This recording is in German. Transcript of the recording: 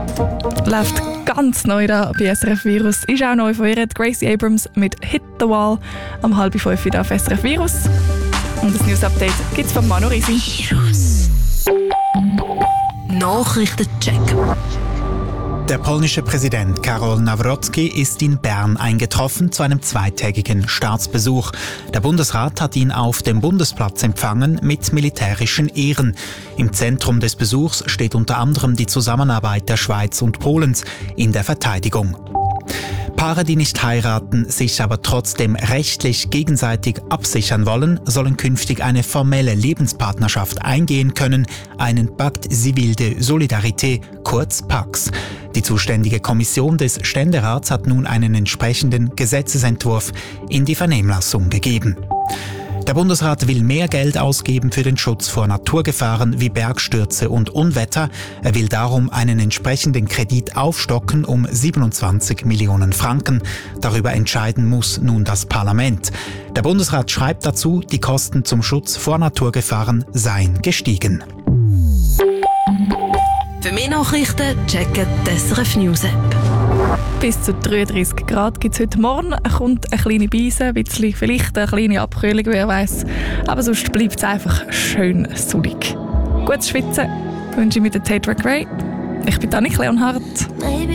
Läuft ganz neu da bei SRF Virus. Ist auch neu von ihr, Gracie Abrams mit «Hit the Wall» am 4:30 Uhr auf SRF Virus. Und das News-Update gibt es von Manu Risi. Virus. Nachrichtencheck. Der polnische Präsident Karol Nawrocki ist in Bern eingetroffen zu einem zweitägigen Staatsbesuch. Der Bundesrat hat ihn auf dem Bundesplatz empfangen mit militärischen Ehren. Im Zentrum des Besuchs steht unter anderem die Zusammenarbeit der Schweiz und Polens in der Verteidigung. Paare, die nicht heiraten, sich aber trotzdem rechtlich gegenseitig absichern wollen, sollen künftig eine formelle Lebenspartnerschaft eingehen können, einen Pacte Civil de Solidarité, kurz PACS. Die zuständige Kommission des Ständerats hat nun einen entsprechenden Gesetzesentwurf in die Vernehmlassung gegeben. Der Bundesrat will mehr Geld ausgeben für den Schutz vor Naturgefahren wie Bergstürze und Unwetter. Er will darum einen entsprechenden Kredit aufstocken um 27 Millionen Franken. Darüber entscheiden muss nun das Parlament. Der Bundesrat schreibt dazu, die Kosten zum Schutz vor Naturgefahren seien gestiegen. Für mehr Nachrichten checken die SRF News App. Bis zu 33 Grad gibt es heute Morgen. Es kommt eine kleine Beise, ein bisschen, vielleicht eine kleine Abkühlung, wer weiß. Aber sonst bleibt es einfach schön sonnig. Gutes Schwitzen wünsche ich mit der Tate Gray. Ich bin Annik Leonhardt.